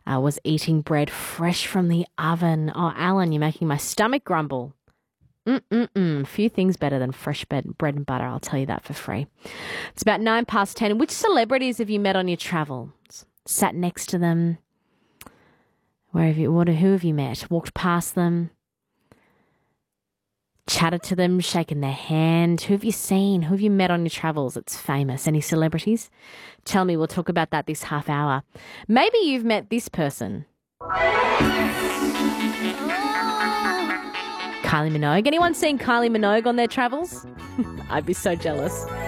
was eating bread fresh from the oven. Oh, Alan, you're making my stomach grumble. Few things better than fresh bread and butter. I'll tell you that for free. It's about 10:09. Which celebrities have you met on your travels? Sat next to them? Who have you met? Walked past them? Chatted to them? Shaken their hand? Who have you seen? Who have you met on your travels that's famous? Any celebrities? Tell me, we'll talk about that this half hour. Maybe you've met this person. Kylie Minogue. Anyone seen Kylie Minogue on their travels? I'd be so jealous.